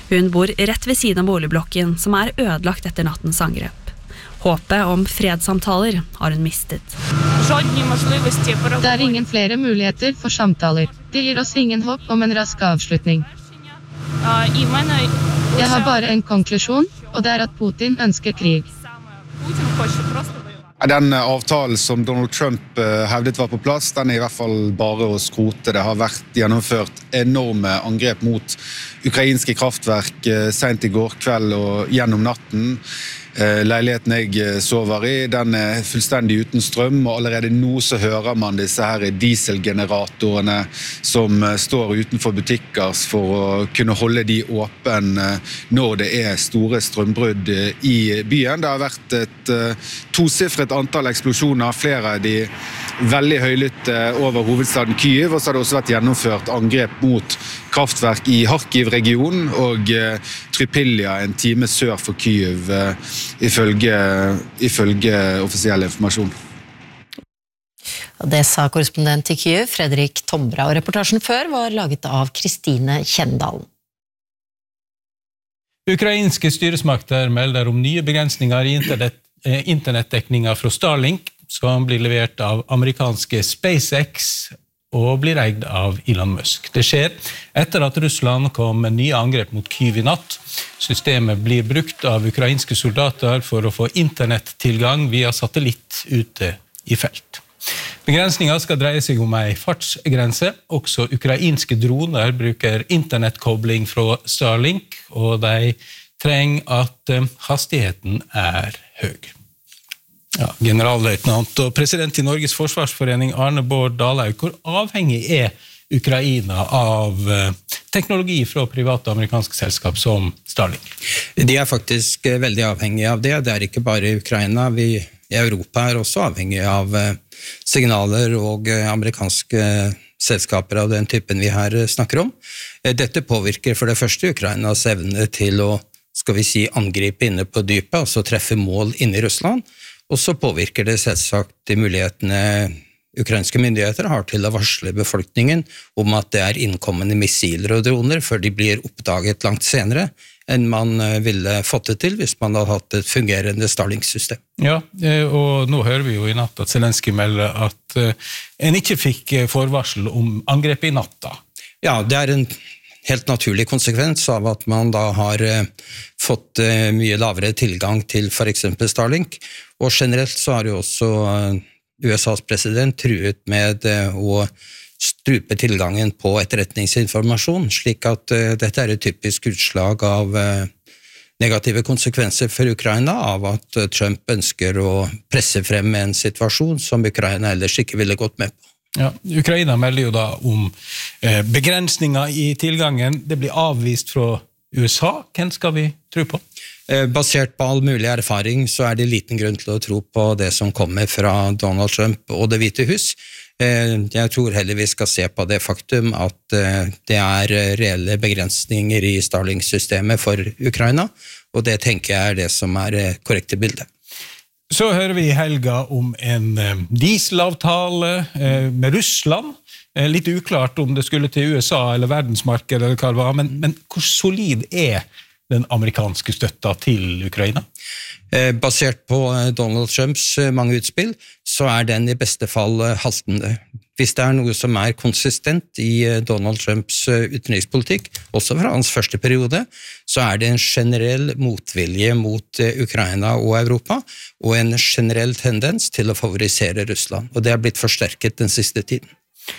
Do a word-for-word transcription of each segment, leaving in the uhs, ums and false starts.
Hun bor rett ved siden av boligblokken, som er ødelagt etter nattens angrep. Håpet om fredssamtaler har hun mistet. Det er ingen flere muligheter for samtaler. Det gir oss ingen håp om en rask avslutning. Jeg har bare en konklusjon, og det er at Putin ønsker krig. Den avtalen som Donald Trump hevdet var på plass, den er i hvert fall bare å skrote. Det har vært gjennomført enorme angrep mot ukrainske kraftverk sent i går kveld og gjennom natten. Leiligheten jeg sover i, den er fullstendig uten strøm, og allerede nå så hører man disse her dieselgeneratorene som står utenfor butikker for å kunne holde de åpne når det er store strømbrudd i byen. Det har vært et tosifret antall eksplosjoner, flere av de veldig høylytte over hovedstaden Kyiv, og så har det også vært gjennomført angrep mot kraftverk i Kharkiv-regionen og Trypillia, en time sør for Kyiv, ifølge, ifølge offisiell informasjon. Det sa korrespondent i Kyiv, Fredrik Tombra, og reportasjen før var laget av Kristine Kjendalen. Ukrainske styresmakter melder om nye begrensninger i internett, internettdekninga fra Starlink, som blir levert av amerikanske SpaceX og blir eid av Elon Musk. Det skjer etter at Russland kom med nye angrep mot Kyiv i natt. Systemet blir brukt av ukrainske soldater for å få internettilgang via satellitt ute i felt. Begrensningen skal dreie seg om en fartsgrense. Også ukrainske droner bruker internettkobling fra Starlink, og de trenger at hastigheten er høy. Ja, generalløytnant og president i Norges Forsvarsforening Arne Bård Dalhaug, hvor avhengig er Ukraina av teknologi fra private amerikanske selskap som Starlink? De er faktisk veldig avhengige av det. Det er ikke bare Ukraina. Vi i Europa er også avhengige av signaler og amerikanske selskaper av den typen vi her snakker om. Dette påvirker for det første Ukrainas evne til å, skal vi si, angripe inne på dypet, altså treffe mål inne i Russland. Og så påvirker det selvsagt de mulighetene ukrainske myndigheter har til å varsle befolkningen om at det er innkommende missiler og droner, før de blir oppdaget langt senere enn man ville fått det til hvis man hadde hatt et fungerende Starlink-system. Ja, og nå hører vi jo i natt at Zelensky melder at en ikke fikk forvarsel om angrepet i natta. Ja, det er en helt naturlig konsekvens av at man da har fått mye lavere tilgang til for eksempel Starlink, og generelt så har jo også U S A's president truet med å strupe tilgangen på etterretningsinformasjon, slik at dette er et typisk utslag av negative konsekvenser for Ukraina av at Trump ønsker å presse frem en situasjon som Ukraina ellers ikke ville gått med på. Ja, Ukraina melder jo da om eh, begrensninger i tilgangen. Det blir avvist fra U S A. Hvem skal vi tro på? Eh, basert på all mulig erfaring så er det liten grunn til å tro på det som kommer fra Donald Trump og Det hvite hus. Eh, jeg tror heller vi skal se på det faktum at eh, det er reelle begrensninger i Starlink-systemet for Ukraina, og det tenker jeg er det som er eh, korrekte bildet. Så hører vi i helga om en dieselavtale med Russland. Litt uklart om det skulle til U S A eller verdensmarkedet eller hva det var, men, men hvor solid er den amerikanske støtta til Ukraina? Basert på Donald Trumps mange utspill, så er den i beste fall haltende. Hvis det er noe som er konsistent i Donald Trumps utenrikspolitikk, også fra hans første periode, så er det en generell motvilje mot Ukraina og Europa, og en generell tendens til å favorisere Russland, og det har blitt forsterket den siste tiden.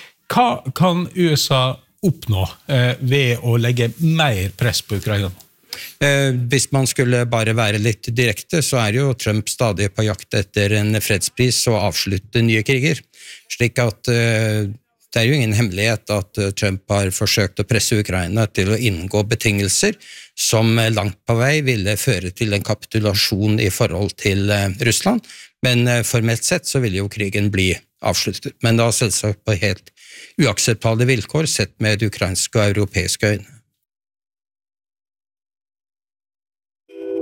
Hva kan U S A oppnå eh, ved å legge mer press på Ukraina? Eh, hvis man skulle bare være litt direkte, så er jo Trump stadig på jakt etter en fredspris og avslutte nye kriger. Slik at eh, det er jo ingen hemmelighet at Trump har forsøkt å presse Ukraina til å inngå betingelser som langt på vei ville føre til en kapitulasjon i forhold til eh, Russland. Men eh, formelt sett så ville jo krigen bli avsluttet. Men da selvsagt på helt uakseptable vilkår sett med ukrainske og europeiske øyne.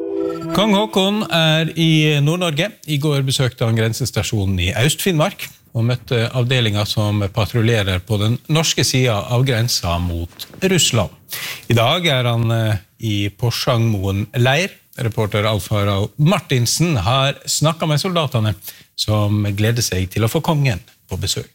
Kong Håkon er i Nord-Norge. I går besøkte han grensestasjonen i Øst-Finnmark. og møtte avdelinger som patruljerer på den norske siden av grensa mot Russland. I dag er han i Porsangmoen leir. Reporter Alf Harald Martinsen har snakket med soldatene som gleder seg til å få kongen på besøk.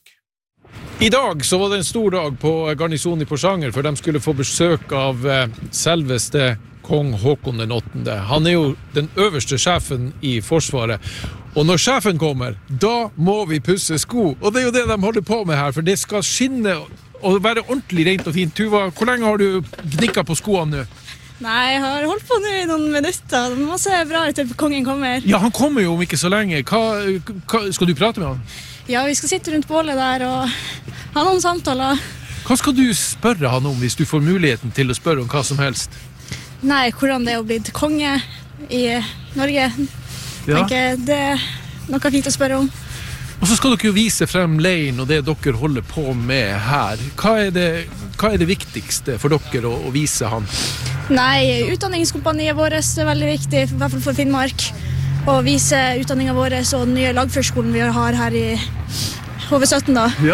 I dag så var det en stor dag på garnisonen i Porsanger, for de skulle få besøk av selveste kong Håkon den åttende. Han er jo den øverste sjefen i forsvaret. Og når sjefen kommer, da må vi pusse sko. Og det er jo det de holder på med her, for det skal skinne og være ordentlig rent og fint. Tuva, hvor lenge har du knikket på skoene nå? Nei, jeg har holdt på nå i noen minutter. Det må se bra ut til kongen kommer. Ja, han kommer jo om ikke så lenge. Hva, hva, skal du prate med han? Ja, vi skal sitte rundt bålet der og ha noen samtaler. Hva skal du spørre han om hvis du får muligheten til å spørre om hva som helst? Nei, hvordan det er å bli konge i Norge. Ja. Tenker det er noe fint å spørre om. Og så skal dere jo vise frem leiren og det dere holder på med her. Hva er det, hva er det viktigste for dere å, å vise han? Nei, utdanningskompaniet vårt er veldig viktig, i hvert fall for Finnmark. Å vise utdanningen vår og den nye lagførskolen vi har her i H V sytten da. Ja.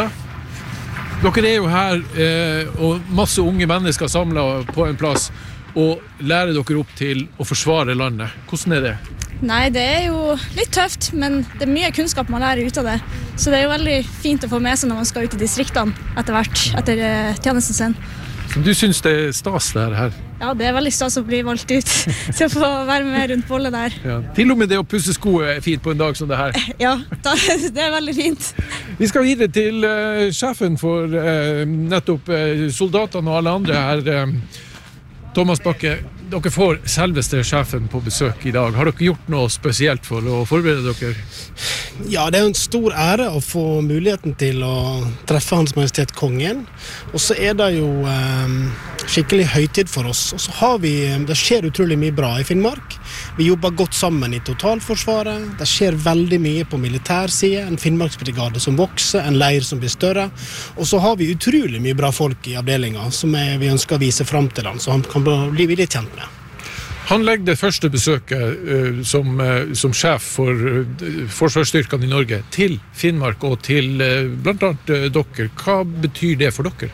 Dere er jo her, eh, og masse unge mennesker samlet på en plass, og lærer dere opp til å forsvare landet. Hvordan er det? Nei, det er jo litt tøft, men det er mye kunnskap man lærer ut av det. Så det er jo veldig fint å få med seg når man skal ut i distriktene etter hvert, etter tjenesten sin. Så du synes det er stas det her? Ja, det er veldig stas å bli valgt ut til å få være med rundt bollet der. Ja. Til og med det å pusse sko er fint på en dag som det her. Ja, det er veldig fint. Vi skal videre til uh, sjefen for uh, nettopp uh, soldatene og alle andre her. Uh, Thomas Bakke, dere får selveste sjefen på besøk i dag. Har dere gjort noe spesielt for å forberede dere? Ja, det er en stor ære å få muligheten til å treffe Hans Majestet Kongen. Og så er det jo eh, skikkelig høytid for oss. Og så har vi, det skjer utrolig mye bra i Finnmark. Vi jobber godt sammen i totalforsvaret. Det skjer veldig mye på militærside. En Finnmarksbrigade som vokser, en leir som blir større. Og så har vi utrolig mye bra folk i avdelingen som er, vi ønsker å vise frem til dem, så han kan bli litt kjent med. Han legger det første besøket uh, som, uh, som sjef for uh, forsvarsstyrkene i Norge til Finnmark og til uh, blant annet uh, dere. Hva betyr det for dere?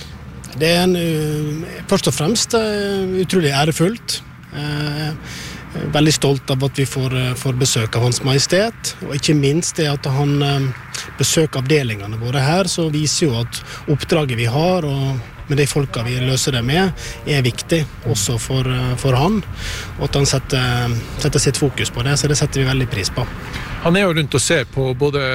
Det er en, uh, først og fremst uh, utrolig ærefullt. Uh, veldig stolt av at vi får, uh, får besøk av Hans Majestet, og ikke minst det at han uh, besøker avdelingene våre her, så viser jo at oppdraget vi har og med de folka vi løser det med, er viktig også for, for han, og at han setter, setter sitt fokus på det, så det setter vi veldig pris på. Han er jo rundt og ser på både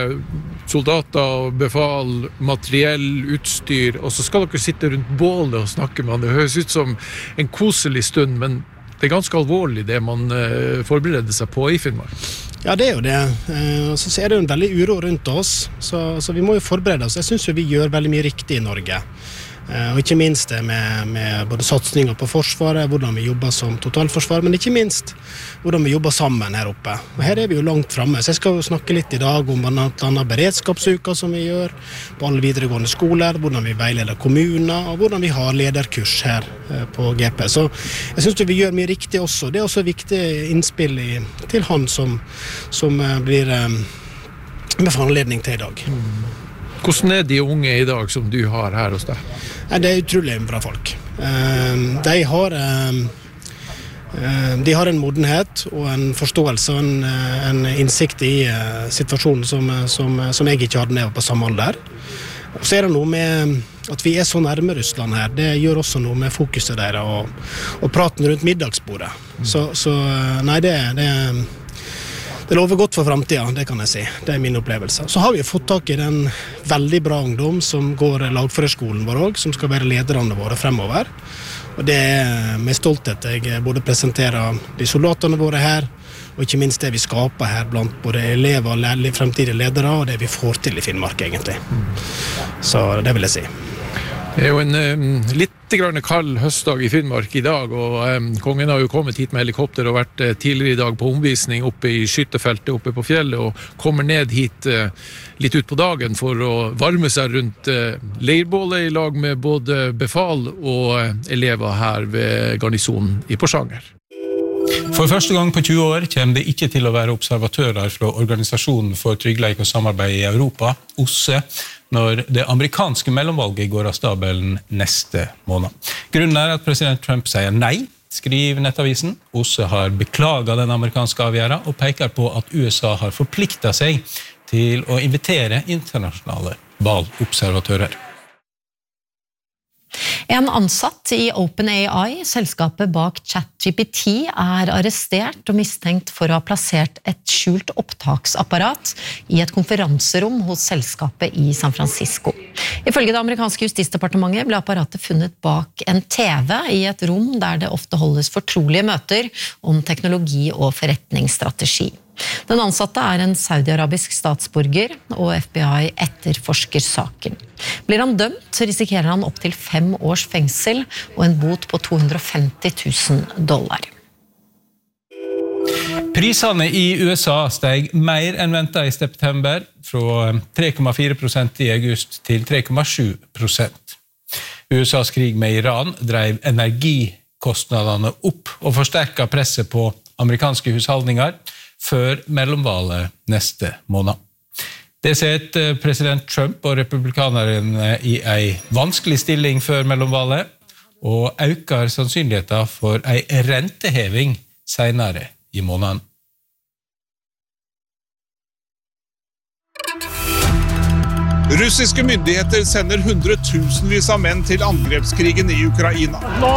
soldater, befal, materiell, utstyr, og så skal dere sitte rundt bålet og snakke med han. Det høres ut som en koselig stund, men det er ganske alvorlig det man uh, forbereder seg på i Finnmark. Ja, det er jo det. Uh, så er det jo en veldig uro rundt oss, så, så vi må jo forberede oss. Jeg synes jo vi gjør veldig mye riktig i Norge. Og ikke minst det med, med både satsninger på forsvaret, hvordan vi jobber som totalforsvar, men ikke minst hvordan vi jobber sammen her oppe. Og her er vi jo langt fremme, så jeg skal jo snakke litt i dag om blant annet beredskapsuka som vi gjør på alle videregående skoler, hvordan vi veileder kommuner, og hvordan vi har lederkurs her på G P. Så jeg synes vi gjør mye riktig også. Det er også viktig innspill i, til han som, som blir med foranledning til i dag. Hvordan er de unge i dag som du har her hos deg? Det er utrolig bra folk. De har, de har en modenhet og en forståelse og en, en innsikt i situasjonen som, som, som jeg ikke hadde når jeg var på samme alder. Og så er det noe med at vi er så nærme Russland her. Det gjør også noe med fokuset deres og, og praten rundt middagsbordet. Så, så nei, det, det Det lover godt for fremtiden, det kan jeg si. Det er min opplevelse. Så har vi fått tak i den veldig bra ungdom som går lagførerskolen vår også, som skal være lederne våre fremover. Og det er med stolthet jeg både presenterer de soldatene våre her, og ikke minst det vi skaper her blant både elever og fremtidige ledere, og det vi får til i Finnmark egentlig. Så det vil jeg si. Det er jo en um, litt kald høstdag i Finnmark i dag, og um, kongen har jo kommet hit med helikopter og vært uh, tidligere i dag på omvisning oppe i skyttefeltet oppe på fjellet, og kommer ned hit uh, litt ut på dagen for å varme seg rundt uh, leirbålet i lag med både befal og uh, elever her ved garnisonen i Porsanger. For første gang på tjue år kommer det ikke til å være observatører fra Organisasjonen for tryggleik og samarbeid i Europa, O S C E, når det amerikanske mellomvalget går av stabelen neste måned. Grunnen er at president Trump sier nei, skriver Nettavisen. O S C E har beklaget den amerikanske avgjæra og peker på at U S A har forpliktet seg til å invitere internasjonale valgobservatører. En ansatt i OpenAI, selskapet bak ChatGPT, er arrestert og mistenkt for å ha plassert et skjult opptaksapparat i et konferanserom hos selskapet i San Francisco. Ifølge det amerikanske justisdepartementet ble apparatet funnet bak en T V i et rom der det ofte holdes fortrolige møter om teknologi og forretningsstrategi. Den ansatte er en saudi-arabisk statsborger, og F B I etterforsker saken. Blir han dømt, risikerer han opp til fem års fengsel og en bot på to hundre og femti tusen dollar. Prisene i U S A steg mer enn ventet i september, fra tre komma fire prosent i august til tre komma sju prosent. U S A's krig med Iran drev energikostnadene opp og forsterket presset på amerikanske husholdninger før mellomvalget neste måned. Det setter president Trump og republikanerne i en vanskelig stilling før mellomvalget, og øker sannsynligheten for en renteheving senere i måneden. Russiske myndigheter sender hundretusenvis av menn til angrepskrigen i Ukraina. Nå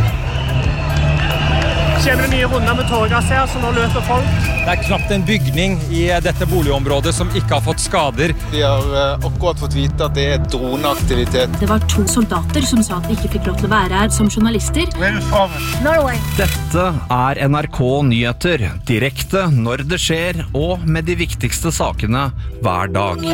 kommer det nye runder med tårgass her, så nå løper folk. Det er knapt en bygning i dette boligområdet som ikke har fått skader. Vi har akkurat fått vite at det er droneaktivitet. Det var to soldater som sa at de ikke fikk lov til å være her som journalister. Norway. Dette er N R K Nyheter, direkte når det skjer, og med de viktigste sakene hver dag.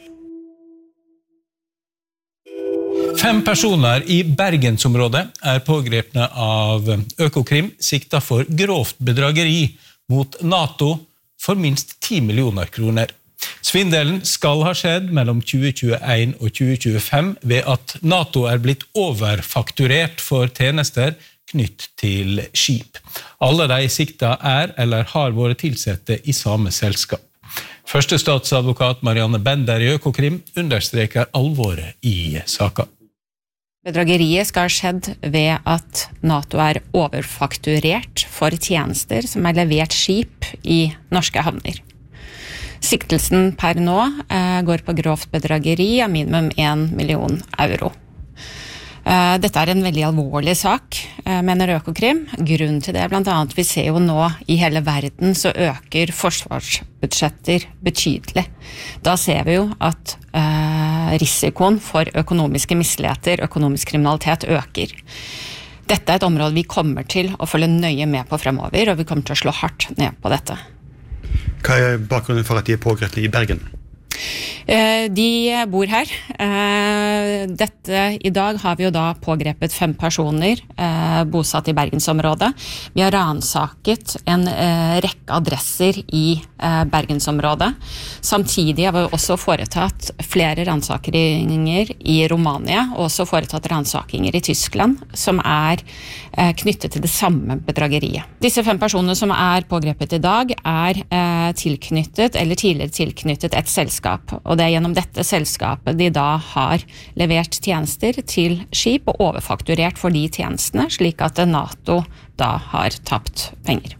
Fem personer i Bergensområdet er pågrepne av Økokrim, siktet for grovt bedrageri mot NATO for minst ti millioner kroner. Svindelen skal ha skjedd mellom tjue tjueen og tjue tjuefem ved at NATO er blitt overfakturert for tjenester knytt til skip. Alle de sikta er eller har vært tilsette i samme selskap. Første statsadvokat Marianne Bender i Økokrim understreker alvoret i saken. Bedrageriet skal ha skjedd ved at NATO er overfakturert for tjenester som er levert skip i norske havner. Siktelsen per nå eh, går på grovt bedrageri av minimum en million euro. Eh, dette er en veldig alvorlig sak, eh, mener Økokrim. Grunnen til det er blant annet vi ser jo nå i hele verden så øker forsvarsbudsjetter betydelig. Da ser vi jo at eh, risikoen for økonomiske misligheter, økonomisk kriminalitet øker. Dette er et område vi kommer til å følge nøye med på fremover, og vi kommer til å slå hardt ned på dette. Hva er bakgrunnen for at de er pågrepne i Bergen? De bor her. Dette, I dag har vi jo da pågrepet fem personer bosatt i Bergensområdet. Vi har ransaket en rekke adresser i Bergensområdet. Samtidig har vi også foretatt flere ransakeringer i Romania, og også foretatt ransakinger i Tyskland, som er knyttet til det samme bedrageriet. Disse fem personene som er pågrepet i dag er tilknyttet, eller tidligere tilknyttet et selskap, og det er gjennom dette selskapet de da har levert tjenester til skip og overfakturert for de tjenestene, slik at NATO da har tapt penger.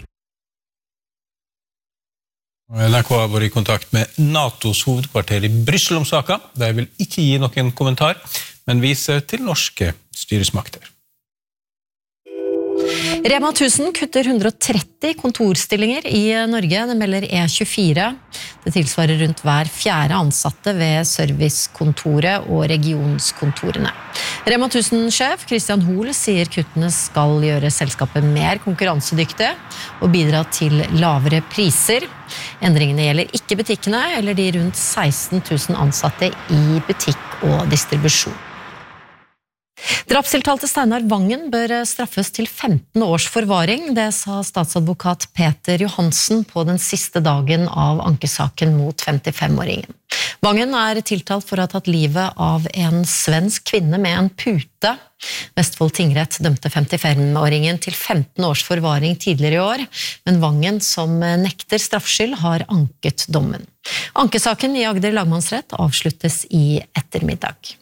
N R K har vært i kontakt med NATOs hovedkvarter i Brussel om saken. De vil ikke gi noen kommentar, men viser til norske styresmakter. Rema tusen kutter hundre og tretti kontorstillinger i Norge, det melder E tjuefire. Det tilsvarer rundt hver fjerde ansatte ved servicekontoret og regionskontorene. Rema tusen-sjef Christian Hoel sier kuttene skal gjøre selskapet mer konkurransedyktige og bidra til lavere priser. Endringene gjelder ikke butikkene eller de rundt seksten tusen ansatte i butikk og distribusjon. Drapstiltalte Steinar Vangen bør straffes til femten års forvaring, det sa statsadvokat Peter Johansen på den siste dagen av ankesaken mot femtifem-åringen. Vangen er tiltalt for å ha tatt livet av en svensk kvinne med en pute. Vestfold tingrett dømte femtifem-åringen til femten års forvaring tidligere i år, men Vangen, som nekter straffskyld, har anket dommen. Ankesaken i Agder lagmannsrett avsluttes i ettermiddag.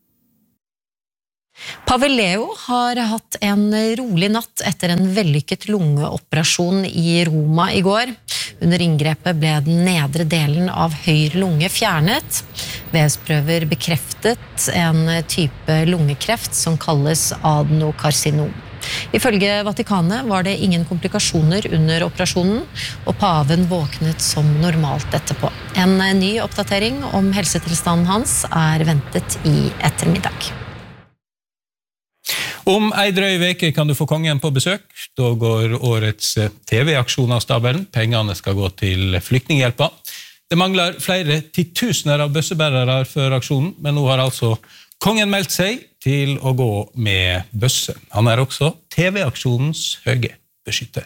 Pavel Leo har hatt en rolig natt etter en vellykket lungeoperasjon i Roma i går. Under inngrepet ble den nedre delen av høyre lunge fjernet. Vevsprøver bekreftet en type lungekreft som kalles adenokarsinom. Ifølge Vatikanet var det ingen komplikasjoner under operasjonen, og paven våknet som normalt etterpå. En ny oppdatering om helsetilstanden hans er ventet i ettermiddag. Om ei drøy veke kan du få kongen på besøk. Da går årets T V-aksjon av stabelen. Pengene skal gå til flyktninghjelpa. Det mangler flere titusener av bøssebærere før aksjonen, men nå har altså kongen meldt seg til å gå med bøsse. Han er også T V-aksjonens høye beskytter.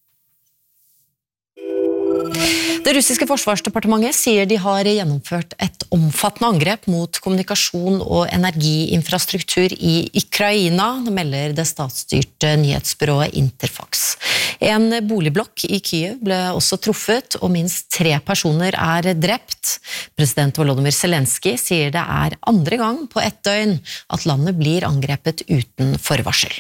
Det russiske forsvarsdepartementet sier de har gjennomført et omfattende angrep mot kommunikasjon og energiinfrastruktur i Ukraina, det melder det statsstyrte nyhetsbyrået Interfax. En boligblokk i Kyiv ble også truffet, og minst tre personer er drept. President Volodymyr Zelensky sier det er andre gang på ett døgn at landet blir angrepet uten forvarsel.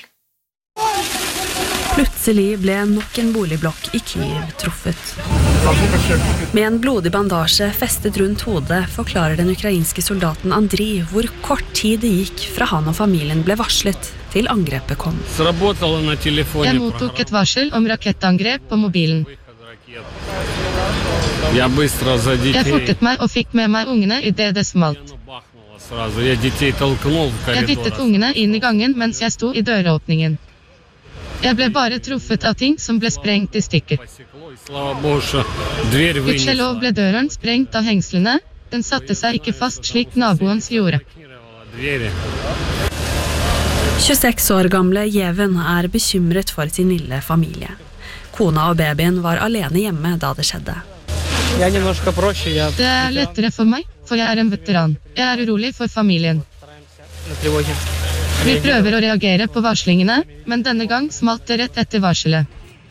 Plutselig ble nok en boligblokk i Kyiv truffet. Med en blodig bandasje festet rundt hodet forklarer den ukrainske soldaten Andriy hvor kort tid det gikk fra han og familien ble varslet til angrepet kom. Jeg mottok et varsel om rakettangrep på mobilen. Jeg fortet meg og fikk med meg ungene i det det smalt. Jeg dyttet ungene inn i gangen mens jeg sto i døråpningen. Jeg ble bare truffet av ting som ble sprengt i stykker. Gudskjelov ble døren sprengt av hengslene. Den satte seg ikke fast slik naboens gjorde. tjueseks år gamle Jeven er bekymret for sin lille familie. Kona og babyen var alene hjemme da det skjedde. Det er lettere for meg, for jeg er en veteran. Jeg er urolig for familien. Vi prøver å reagere på varslingene, men denne gang smalt det rett etter varselet.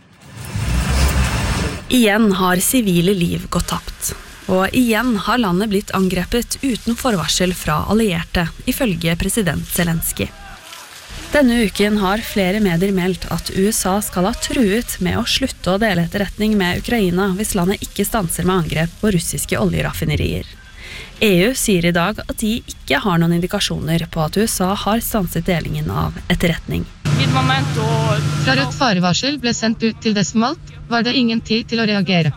Igjen har sivile liv gått tapt, og igjen har landet blitt angrepet uten forvarsel fra allierte, ifølge president Zelensky. Denne uken har flere medier meldt at U S A skal ha truet med å slutte å dele etterretning med Ukraina hvis landet ikke stanser med angrep på russiske oljeraffinerier. E U sier i dag at de ikke har noen indikasjoner på at U S A har stanset delingen av etterretning. Fra rødt farevarsel ble sendt ut til det smalt, var det ingen tid til å reagere.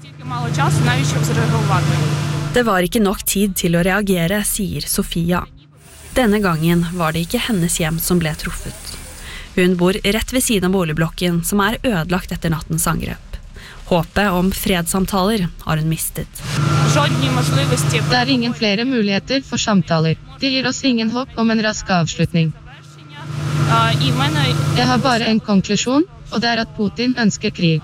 Det var ikke nok tid til å reagere, sier Sofia. Denne gangen var det ikke hennes hjem som ble truffet. Hun bor rett ved siden av boligblokken som er ødelagt etter nattens angrep. Håpet om fredssamtaler har hun mistet. Det er ingen flere muligheter for samtaler. Det gir oss ingen håp om en rask avslutning. Jeg har bare en konklusjon, og det er at Putin ønsker krig.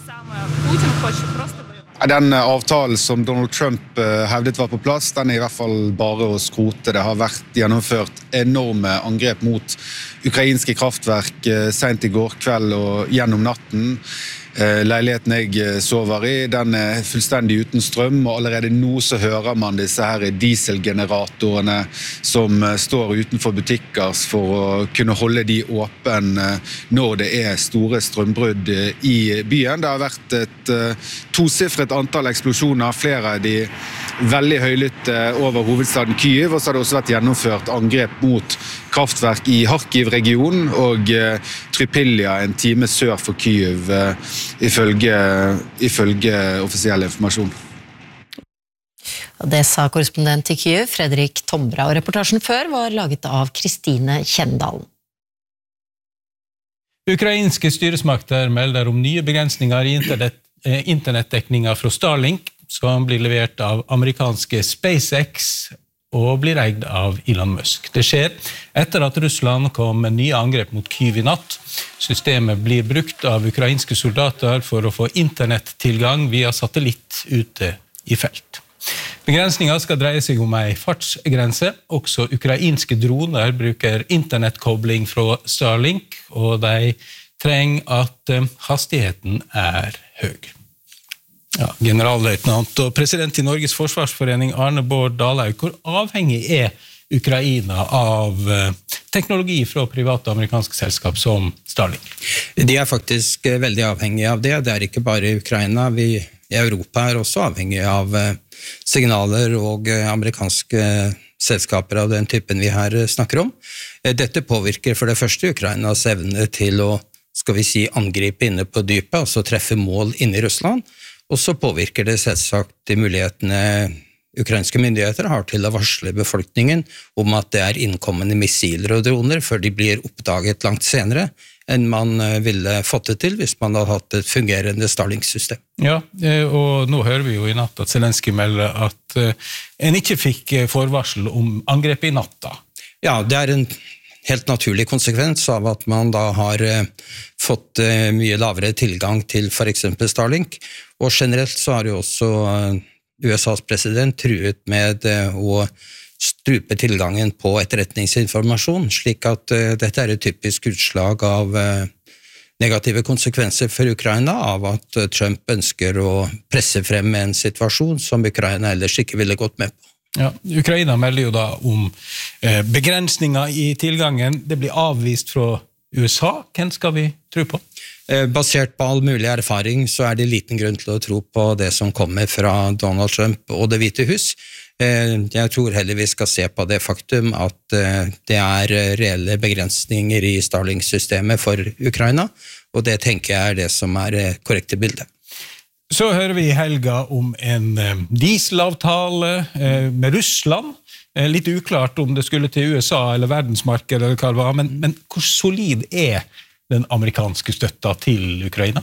Den avtalen som Donald Trump hevdet var på plass, den er i hvert fall bare å skrote. Det har vært gjennomført enorme angrep mot ukrainske kraftverk sent i går kveld og gjennom natten. Leiligheten jeg sover i, den er fullstendig uten strøm, og allerede nå så hører man disse her dieselgeneratorene som står utenfor butikker for å kunne holde de åpne når det er store strømbrudd i byen. Det har vært et tosifret antall eksplosjoner, flere av de veldig høylytte over hovedstaden Kyiv, og så har det også vært gjennomført angrep mot kraftverk i Kharkiv-regionen og Trypilja, en time sør for Kyiv, ifølge, ifølge offisiell informasjon. Det sa korrespondent i Kyiv, Fredrik Tombra, og reportasjen før var laget av Kristine Kjendalen. Ukrainske styresmakter melder om nye begrensninger i internett, internettdekninga fra Starlink, som blir levert av amerikanske SpaceX, og blir eid av Elon Musk. Det skjer etter at Russland kom med nye angrep mot Kyiv i natt. Systemet blir brukt av ukrainske soldater for å få internettilgang via satellitt ute i felt. Begrensninger skal dreie seg om en fartsgrense. Også ukrainske droner bruker internettkobling fra Starlink, og de trenger at hastigheten er høy. Ja, generalløytnant og president i Norges Forsvarsforening Arne Bård Dalhaug, hvor avhengig er Ukraina av teknologi fra private amerikanske selskap som Starlink? De er faktisk veldig avhengige av det. Det er ikke bare Ukraina. Vi i Europa er også avhengige av signaler og amerikanske selskaper av den typen vi her snakker om. Dette påvirker for det første Ukrainas evne til å, skal vi si, angripe inne på dypet, altså treffe mål inne i Russland. Og så påvirker det selvsagt de mulighetene ukrainske myndigheter har til å varsle befolkningen om at det er innkommende missiler og droner før de blir oppdaget langt senere enn man ville fått det til hvis man hadde hatt et fungerende Starlink-system. Ja, og nå hører vi jo i natt at Zelenskyj melder at en ikke fikk forvarsel om angrepet i natta. Ja, det er en helt naturlig konsekvens av at man da har fått mye lavere tilgang til for eksempel Starlink, og generelt så har jo også U S A's president truet med å strupe tilgangen på etterretningsinformasjon, slik at dette er et typisk utslag av negative konsekvenser for Ukraina av at Trump ønsker å presse frem en situasjon som Ukraina ellers ikke ville gått med på. Ja, Ukraina melder jo da om eh, begrensninger i tilgangen. Det blir avvist fra U S A. Hvem skal vi tro på? Eh, basert på all mulig erfaring så er det liten grunn til å tro på det som kommer fra Donald Trump og Det hvite hus. Eh, jeg tror heller vi skal se på det faktum at eh, det er reelle begrensninger i Starlink-systemet for Ukraina, og det tenker jeg er det som er eh, korrekte bildet. Så hører vi i helga om en dieselavtale med Russland. Litt uklart om det skulle til U S A eller verdensmarkedet eller hva det var, men, men hvor solid er den amerikanske støtta til Ukraina?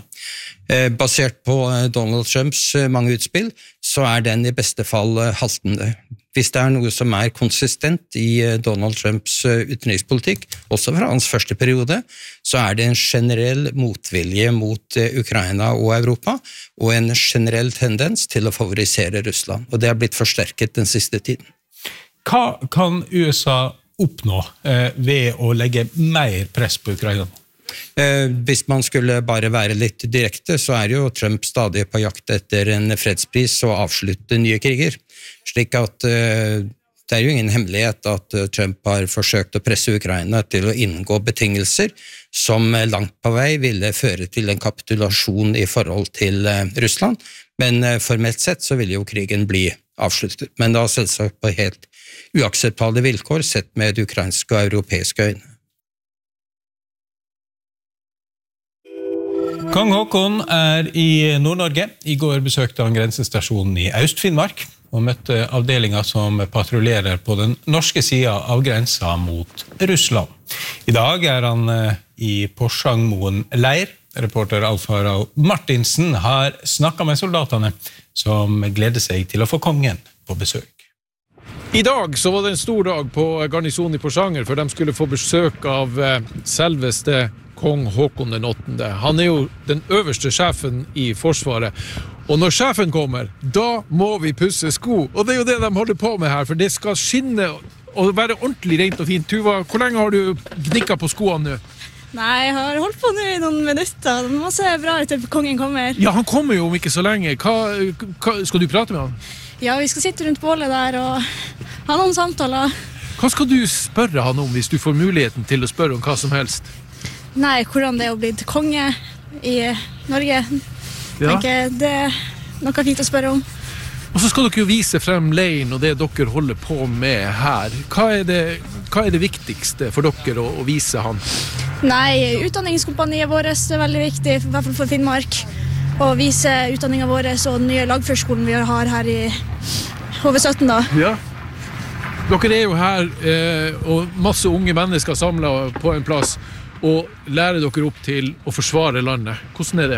Basert på Donald Trumps mange utspill, så er den i beste fall haltende. Hvis det er noe som er konsistent i Donald Trumps utenrikspolitikk, også fra hans første periode, så er det en generell motvilje mot Ukraina og Europa, og en generell tendens til å favorisere Russland. Og det har blitt forsterket den siste tiden. Hva kan U S A oppnå eh, ved å legge mer press på Ukraina? Eh, hvis man skulle bare være litt direkte, så er jo Trump stadig på jakt etter en fredspris og avslutte nye kriger. Slik at eh, det er jo ingen hemmelighet at Trump har forsøkt å presse Ukraina til å inngå betingelser som langt på vei ville føre til en kapitulasjon i forhold til eh, Russland. Men eh, formelt sett så ville jo krigen bli avsluttet. Men da selvsagt på helt uakseptable vilkår sett med ukrainske og europeiske øyne. Kong Håkon er i Nord-Norge. I går besøkte han grensestasjonen i Øst-Finnmark og møtte avdelinger som patruljerer på den norske siden av grensa mot Russland. I dag er han i Porsangmoen leir. Reporter Alf Harald Martinsen har snakket med soldatene som gleder seg til å få kongen på besøk. I dag så var det en stor dag på garnisonen i Porsanger, for de skulle få besøk av selveste kong Håkon den åttende. Han er jo den øverste sjefen i Forsvaret. Og når sjefen kommer, da må vi pusse sko. Og det er jo det de holder på med her, for det skal skinne og være ordentlig rent og fint. Tuva, hvor lenge har du gnikket på skoene nå? Nei, jeg har holdt på nå i noen minutter. Det må se bra ut til kongen kommer. Ja, han kommer jo om ikke så lenge. Hva, hva, skal du prate med han? Ja, vi skal sitte rundt bålet der og ha noen samtaler. Hva skal du spørre han om hvis du får muligheten til å spørre om hva som helst? Nei, hvordan det er å bli konge i Norge. Ja. Tenker, det er noe fint å spørre om. Og så skal dere jo vise frem leiren og det dere holder på med her. Hva er det, hva er det viktigste for dere å, å vise han? Nei, utdanningskompaniet vårt er veldig viktig, i hvert fall for Finnmark. Å vise utdanningen vår og den nye lagførskolen vi har her i H V sytten da. Ja. Dere er jo her, eh, og masse unge mennesker samlet på en plass, og lærer dere opp til å forsvare landet. Hvordan er det?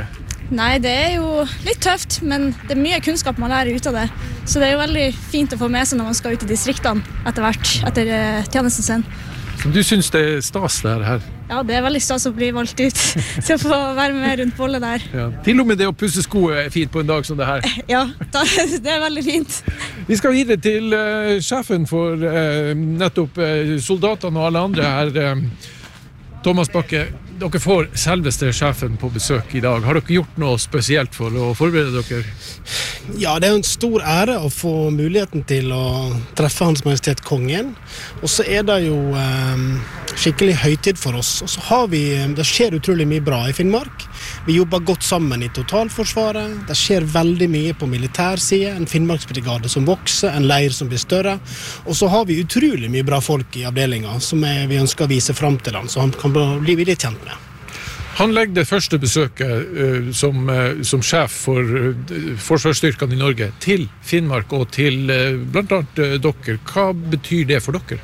Nei, det er jo litt tøft, men det er mye kunnskap man lærer ut av det. Så det er jo veldig fint å få med seg når man skal ut i distriktene etter hvert, etter uh, tjenesten sin. Så du synes det er stas det her? Ja, det er veldig stas å bli valgt ut til å få være med rundt bollet der. Ja. Til og med det å pusse sko er fint på en dag som det her. Ja, det er veldig fint. Vi skal videre til uh, sjefen for uh, nettopp uh, soldatene og alle andre her. Uh, Thomas Bakke, dere får selveste sjefen på besøk i dag. Har dere gjort noe spesielt for å forberede dere? Ja, det er en stor ære å få muligheten til å treffe Hans Majestet Kongen. Og så er det jo eh, skikkelig høytid for oss. Og så har vi, det skjer utrolig mye bra i Finnmark. Vi jobber godt sammen i totalforsvaret. Det skjer veldig mye på militærsiden. En Finnmarksbrigade som vokser, en leir som blir større. Og så har vi utrolig mye bra folk i avdelingen som er, vi ønsker å vise frem til dem, så han kan bli videre kjent med. Han legger det første besøket uh, som, uh, som sjef for uh, forsvarsstyrkene i Norge til Finnmark og til uh, blant annet uh, dere. Hva betyr det for dere?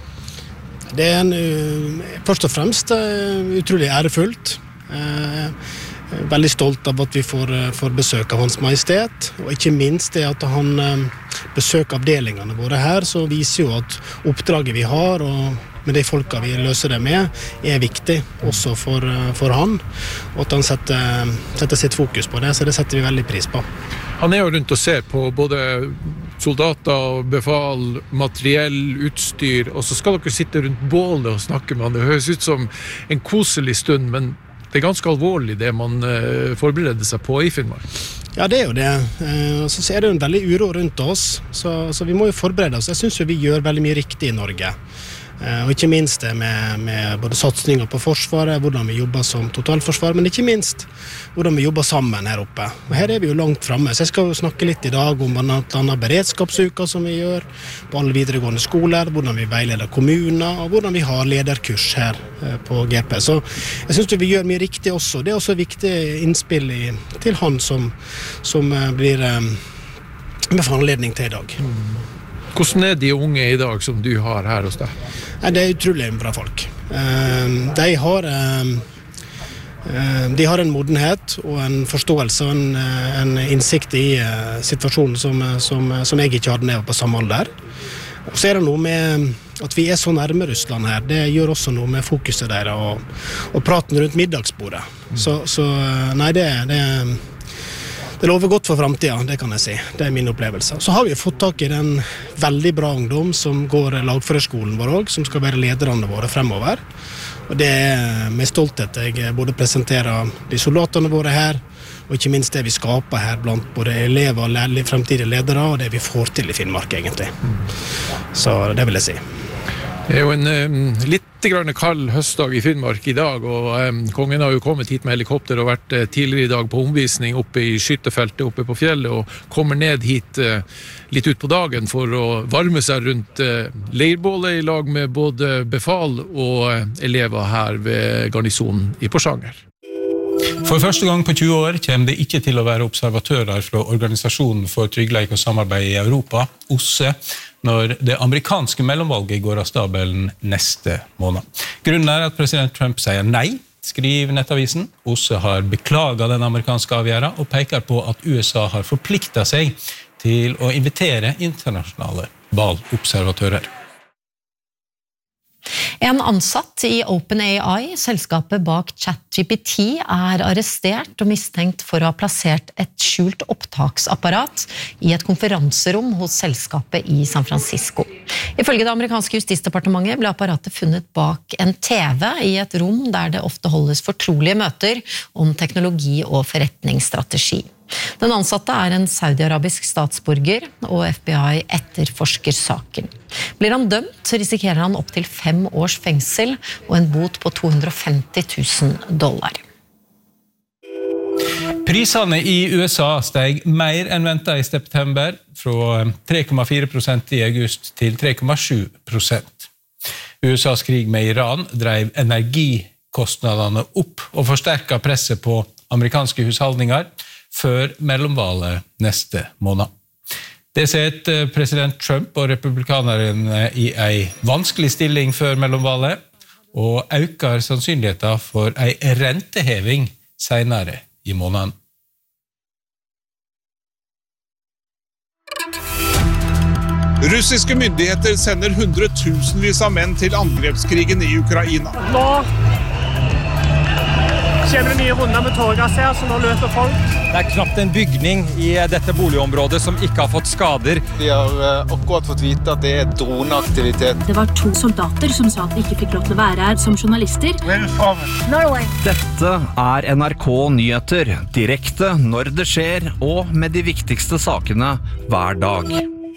Det er en, uh, først og fremst uh, utrolig ærefullt. Uh, veldig stolt av at vi får, uh, får besøk av Hans Majestet, og ikke minst det at han uh, besøker avdelingene våre her, så viser jo at oppdraget vi har, og med de folka vi løser det med, er viktig også for, for han, og at han setter, setter sitt fokus på det, så det setter vi veldig pris på. Han er jo rundt og ser på både soldater, befal, materiell, utstyr, og så skal dere sitte rundt bålet og snakke med han. Det høres ut som en koselig stund, men det er ganske alvorlig det man uh, forbereder seg på i Finnmark. Ja, det er jo det. Uh, så er det jo en veldig uro rundt oss, så, så vi må jo forberede oss. Jeg synes jo vi gjør veldig mye riktig i Norge. Og ikke minst det med, med både satsninger på forsvaret, hvordan vi jobber som totalforsvar, men ikke minst hvordan vi jobber sammen her oppe. Og her er vi jo langt fremme, så jeg skal jo snakke litt i dag om blant annet beredskapsuka som vi gjør på alle videregående skoler, hvordan vi veileder kommuner, og hvordan vi har lederkurs her på G P. Så jeg synes vi gjør mye riktig også. Det er også viktig innspill i, til han som, som blir med for anledning til i dag. Hvordan er de unge i dag som du har her hos deg? Det er utrolig bra folk. De har, de har en modenhet og en forståelse og en, en innsikt i situasjonen som, som, som jeg ikke hadde når jeg var på samme alder. Og så er det noe med at vi er så nærme Russland her. Det gjør også noe med fokuset deres og, og praten rundt middagsbordet. Så, så nei, det, det Det lover godt for fremtiden, det kan jeg si. Det er min opplevelse. Så har vi fått tak i en veldig bra ungdom som går lagførerskolen vår også, som skal være lederne våre fremover. Og det er med stolthet jeg både presenterer de soldatene våre her, og ikke minst det vi skaper her blant både elever og fremtidige ledere, og det vi får til i Finnmark egentlig. Så det vil jeg si. Det er jo en um, litt grann kald høstdag i Finnmark i dag, og um, kongen har jo kommet hit med helikopter og vært uh, tidligere i dag på omvisning oppe i skyttefeltet oppe på fjellet, og kommer ned hit uh, litt ut på dagen for å varme seg rundt uh, leirbålet i lag med både befal og uh, elever her ved garnisonen i Porsanger. For første gang på tjue år kommer det ikke til å være observatører fra Organisasjonen for tryggleik og samarbeid i Europa, O S S E, når det amerikanske mellomvalget går av stabelen neste måned. Grunnen er at president Trump sier nei, skriver nettavisen. O S S E har beklaget den amerikanske avgjørelsen og peker på at U S A har forpliktet seg til å invitere internasjonale valgobservatører. En ansatt i OpenAI, selskapet bak ChatGPT, er arrestert og mistenkt for å ha plassert et skjult opptaksapparat i et konferanserom hos selskapet i San Francisco. Ifølge det amerikanske justisdepartementet ble apparatet funnet bak en T V i et rom der det ofte holdes fortrolige møter om teknologi og forretningsstrategi. Den ansatte er en saudi-arabisk statsborger, og F B I etterforsker saken. Blir han dømt, så risikerer han opp til fem års fengsel og en bot på to hundre og femti tusen dollar. Prisene i U S A steg mer enn ventet i september, fra tre komma fire prosent i august til tre komma sju prosent. U S A's krig med Iran drev energikostnadene opp og forsterket presset på amerikanske husholdninger før mellomvalget neste måned. Det setter president Trump og republikanerne i en vanskelig stilling før mellomvalget, og øker sannsynligheten for en renteheving senere i måneden. Russiske myndigheter sender hundretusenvis av menn til angrepskrigen i Ukraina. Nå kommer det nye runder med tårgass her, så nå løper folk. Det er knapt en bygning i dette boligområdet som ikke har fått skader. Vi har uh, akkurat fått vite at det er droneaktivitet. Det var to soldater som sa at de ikke fikk lov til å være her som journalister. Norway. Dette er N R K Nyheter, direkte når det skjer, og med de viktigste sakene hver dag.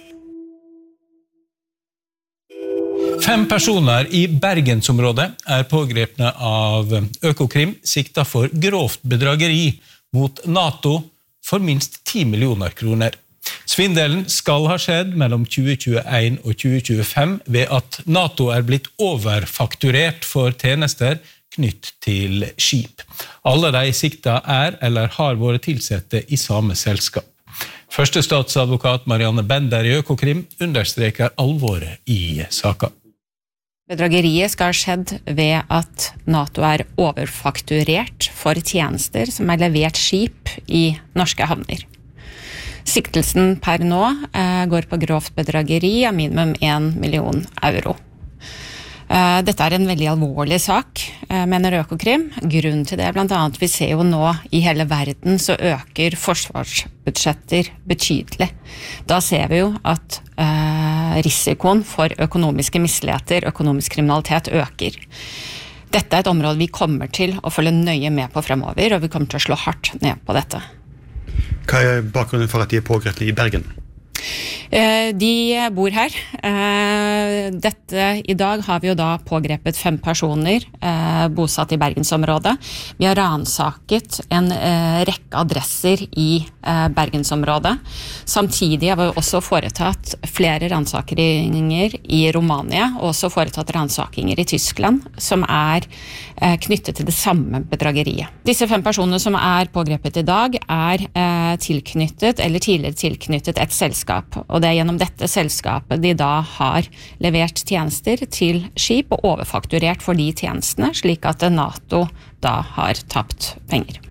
Fem personer i Bergensområdet er pågrepne av Økokrim sikta for grovt bedrageri mot NATO for minst ti millioner kroner. Svindelen skal ha skjedd mellom tjue tjueen og tjue tjuefem ved at NATO er blitt overfakturert for tjenester knytt til skip. Alle de sikta er eller har vært tilsette i samme selskap. Første statsadvokat Marianne Bender i Økokrim understreker alvoret i saken. Bedrageriet skal ha skjedd ved at NATO er overfakturert for tjenester som er levert skip i norske havner. Siktelsen per nå eh, går på grovt bedrageri av minimum en million euro. Eh, dette er en veldig alvorlig sak, eh, mener Økokrim. Grunnen til det er blant annet vi ser jo nå i hele verden så øker forsvarsbudsjetter betydelig. Da ser vi jo at eh, risikoen for økonomiske misligheter, økonomisk kriminalitet øker. Dette er et område vi kommer til å følge nøye med på fremover, og vi kommer til å slå hardt ned på dette. Hva er bakgrunnen for at de er pågrepne i Bergen? De bor her. Dette, I dag har vi jo da pågrepet fem personer bosatt i Bergensområdet. Vi har ransaket en rekke adresser i Bergensområdet. Samtidig har vi også foretatt flere ransakeringer i Romania, og også foretatt ransakinger i Tyskland, som er knyttet til det samme bedrageriet. Disse fem personene som er pågrepet i dag er tilknyttet, eller tidligere tilknyttet et selskap, og det er gjennom dette selskapet de da har levert tjenester til skip og overfakturert for de tjenestene, slik at NATO da har tapt penger.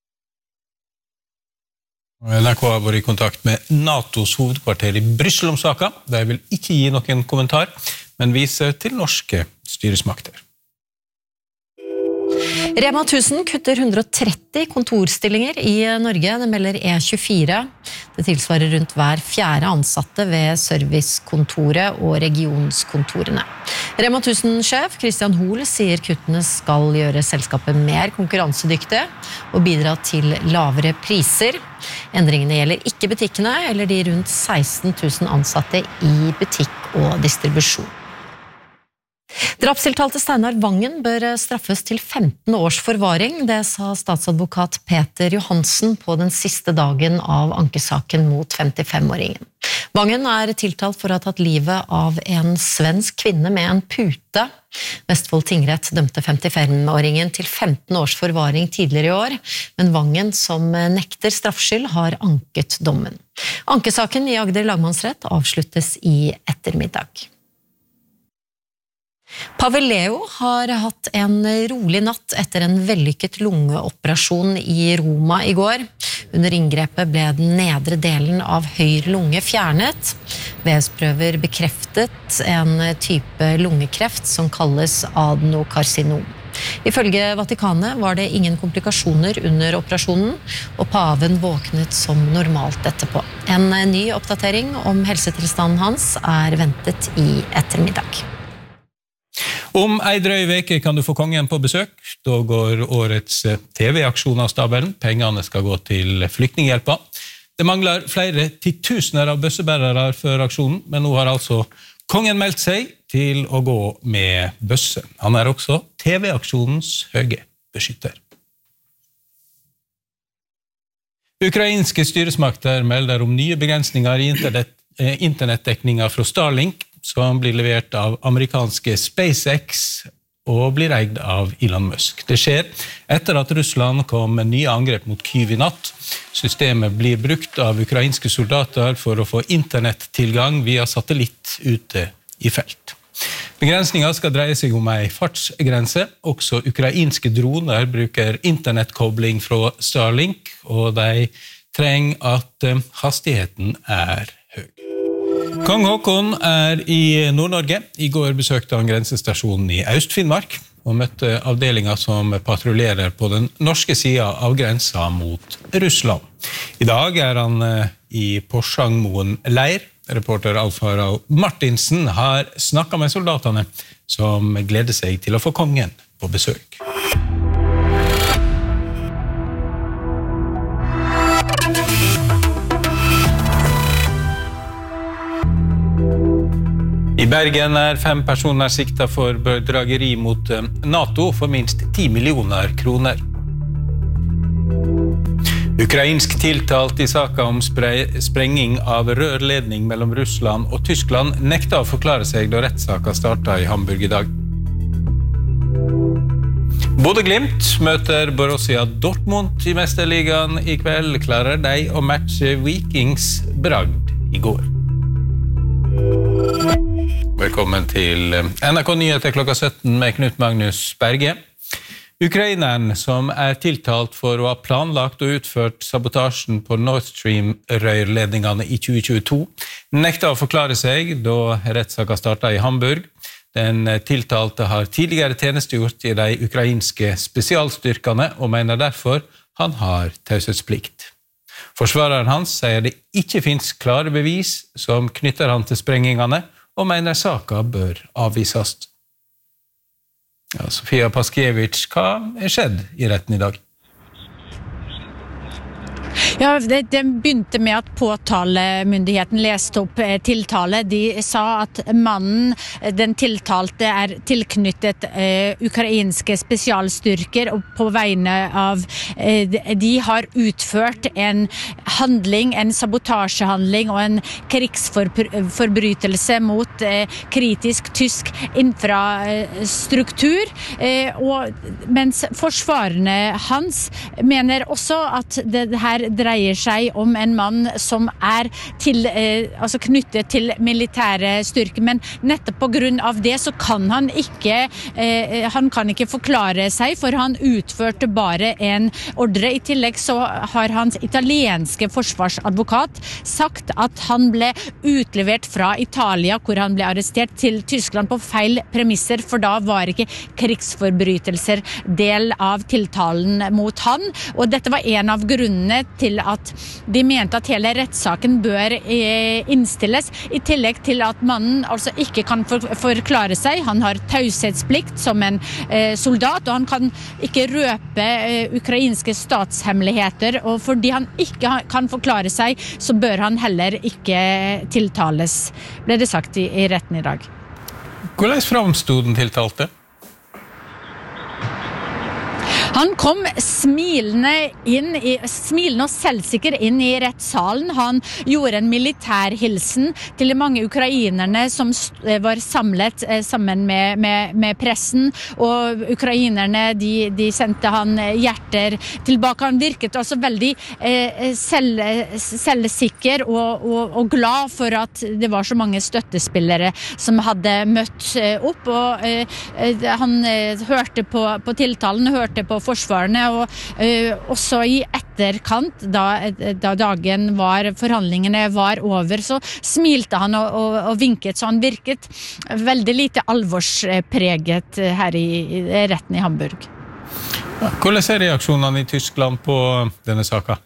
N R K har vært i kontakt med NATOs hovedkvarter i Brussel om saken. De vil ikke gi noen kommentar, men viser til norske styresmakter. Rema tusen kutter hundre og tretti kontorstillinger i Norge, det melder E tjuefire. Det tilsvarer rundt hver fjerde ansatte ved servicekontoret og regionskontorene. Rema tusen-sjef Christian Hoel sier kuttene skal gjøre selskapet mer konkurransedyktige og bidra til lavere priser. Endringene gjelder ikke butikkene eller de rundt seksten tusen ansatte i butikk og distribusjon. Drapstiltalte Steinar Vangen bør straffes til femten års forvaring, det sa statsadvokat Peter Johansen på den siste dagen av ankesaken mot femtifem-åringen. Vangen er tiltalt for å ha tatt livet av en svensk kvinne med en pute. Vestfold tingrett dømte femtifem-åringen til femten års forvaring tidligere i år, men Vangen, som nekter straffskyld, har anket dommen. Ankesaken i Agder lagmannsrett avsluttes i ettermiddag. Pavel Leo har hatt en rolig natt etter en vellykket lungeoperasjon i Roma i går. Under inngrepet ble den nedre delen av høyre lunge fjernet. Vevsprøver bekreftet en type lungekreft som kalles adenokarsinom. Ifølge Vatikanet var det ingen komplikasjoner under operasjonen, og paven våknet som normalt etterpå. En ny oppdatering om helsetilstanden hans er ventet i ettermiddag. Om ei drøy veke kan du få kongen på besøk. Da går årets T V-aksjon av stabelen. Pengene skal gå til flyktninghjelpa. Det mangler flere titusener av bøssebærere før aksjonen, men nå har altså kongen meldt seg til å gå med bøsse. Han er også T V-aksjonens høye beskytter. Ukrainske styresmakter melder om nye begrensninger i internettdekninga fra Starlink, som blir levert av amerikanske SpaceX og blir eid av Elon Musk. Det skjer etter at Russland kom med nye angrep mot Kyiv i natt. Systemet blir brukt av ukrainske soldater for å få internettilgang via satellitt ute i felt. Begrensningen skal dreie seg om en fartsgrense. Også ukrainske droner bruker internettkobling fra Starlink, og de trenger at hastigheten er høy. Kong Håkon er i Nord-Norge. I går besøkte han grensestasjonen i Øst-Finnmark og møtte avdelinger som patruljerer på den norske siden av grensa mot Russland. I dag er han i Porsangmoen leir. Reporter Alf Harald Martinsen har snakket med soldatene som gleder seg til å få kongen på besøk. I Bergen er fem personer siktet for bedrageri mot NATO for minst ti millioner kroner. Ukrainsk tiltalt i saken om sprenging av rørledning mellom Russland og Tyskland nekta å forklare seg da rettssaken startet i Hamburg i dag. Bodø Glimt møter Borussia Dortmund i Mesterligaen i kveld. Klarer de å matche Vikings bragd i går. Velkommen til N R K Nyheter klokka sytten med Knut Magnus Berge. Ukraineren som er tiltalt for å ha planlagt og utført sabotasjen på Nord Stream-rørledningene i tjue tjueto, nekta å forklare seg da rettssaken startet i Hamburg. Den tiltalte har tidligere tjenestegjort i de ukrainske spesialstyrkene og mener derfor han har taushetsplikt. Forsvareren hans sier det ikke finnes klare bevis som knytter han til sprengingene, og mener saken bør avvises. Ja, Sofia Paskiewicz, hva er skjedd i retten i dag? Ja, det, det begynte med at påtalemyndigheten leste opp eh, tiltale. De sa at mannen, den tiltalte, er tilknyttet eh, ukrainske spesialstyrker, og på vegne av eh, de har utført en handling, en sabotasjehandling og en krigsforbrytelse mot eh, kritisk tysk infrastruktur. Eh, og mens forsvarerne hans mener også at det her dreier seg om en mann som er til, eh, altså knyttet til militære styrker, men nettopp på grunn av det så kan han ikke eh, han kan ikke forklare seg, for han utførte bare en ordre. I tillegg så har hans italienske forsvarsadvokat sagt at han ble utlevert fra Italia, hvor han ble arrestert, til Tyskland på feil premisser, for da var ikke krigsforbrytelser del av tiltalen mot han, og dette var en av grunnene til at de mente at hele rettssaken bør innstilles, i tillegg til at mannen altså ikke kan for forklare seg. Han har taushetsplikt som en eh, soldat, og han kan ikke røpe eh, ukrainske statshemmeligheter, og fordi han ikke kan forklare seg, så bør han heller ikke tiltales, ble det sagt i, i retten i dag. Hvordan framstod den tiltalte? Han kom smilende inn i, smilende og selvsikker inn i rettssalen. Han gjorde en militærhilsen til de mange ukrainerne som var samlet eh, sammen med, med, med pressen, og ukrainerne de, de sendte han hjerter tilbake. Han virket altså veldig eh, selv, selvsikker og, og, og glad for at det var så mange støttespillere som hadde møtt eh, opp, og eh, han eh, hørte på, på tiltalen, hørte på forsvarene, og uh, også i etterkant, da, da dagen var, forhandlingene var over, så smilte han og, og, og vinket, så han virket veldig lite alvorspreget her i, i retten i Hamburg. Hvordan er reaksjonene i Tyskland på denne saken?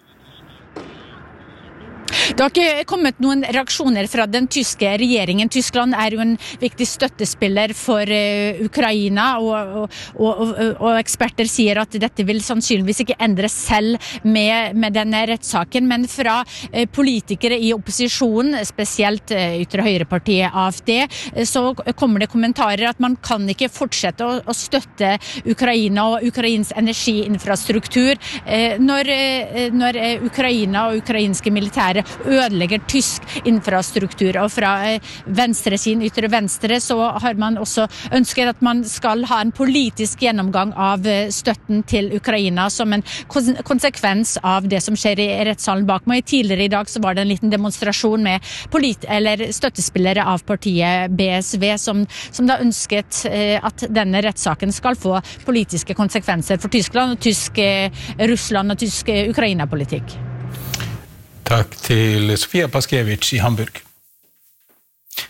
Det har ikke kommet noen reaksjoner fra den tyske regjeringen. Tyskland er jo en viktig støttespiller for uh, Ukraina, og, og, og, og eksperter sier at dette vil sannsynligvis ikke endre selv med, med denne rettssaken, men fra uh, politikere i opposisjonen, spesielt uh, ytre høyrepartiet A F D, uh, så kommer det kommentarer at man kan ikke fortsette å, å støtte Ukraina og Ukrains energiinfrastruktur uh, når, uh, når uh, Ukraina og ukrainske militære ødelegger tysk infrastruktur, og fra venstresiden, ytre venstre, så har man også ønsket at man skal ha en politisk gjennomgang av støtten til Ukraina som en konsekvens av det som skjer i rettssalen bak meg. Tidligere i dag så var det en liten demonstrasjon med polit eller støttespillere av partiet B S V som, som da ønsket at denne rettssaken skal få politiske konsekvenser for Tyskland og tysk Russland og tysk Ukraina-politikk. Takk til Sofia Paskiewicz i Hamburg.